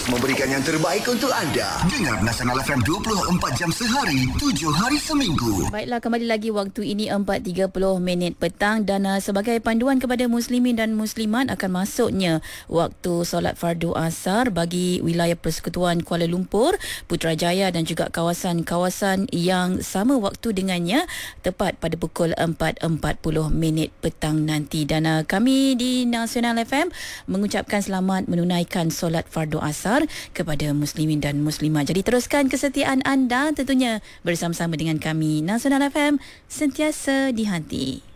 terus memberikan yang terbaik untuk anda. Dengar Nasional FM 24 jam sehari, 7 hari seminggu. Baiklah, kembali lagi waktu ini 4.30 petang dan sebagai panduan kepada muslimin dan muslimat akan masuknya waktu solat fardu asar bagi wilayah Persekutuan Kuala Lumpur, Putrajaya dan juga kawasan-kawasan yang sama waktu dengannya tepat pada pukul 4.40 petang nanti. Dan kami di Nasional FM mengucapkan selamat menunaikan solat fardu asar kepada muslimin dan muslimat. Jadi teruskan kesetiaan anda tentunya bersama-sama dengan kami. Nasional FM sentiasa di hati.